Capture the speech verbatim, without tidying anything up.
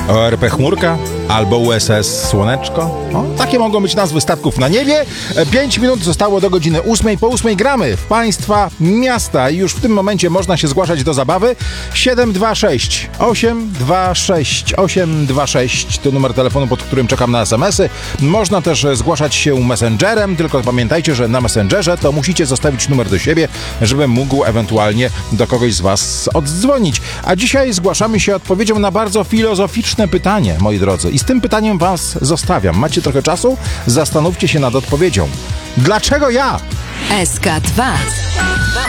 O R P chmurka albo U S S słoneczko. O, takie mogą być nazwy statków na niebie. Pięć minut zostało do godziny ósmej. Po ósmej gramy w państwa miasta i już w tym momencie można się zgłaszać do zabawy. siedem dwa sześć osiem dwa sześć osiem dwa sześć to numer telefonu, pod którym czekam na es em esy. Można też zgłaszać się messengerem, tylko pamiętajcie, że na messengerze to musicie zostawić numer do siebie, żebym mógł ewentualnie do kogoś z was oddzwonić. A dzisiaj zgłaszamy się odpowiedzią na bardzo filozoficzne pytanie, moi drodzy. I z tym pytaniem was zostawiam. Macie trochę czasu? Zastanówcie się nad odpowiedzią. Dlaczego ja? S K dwa.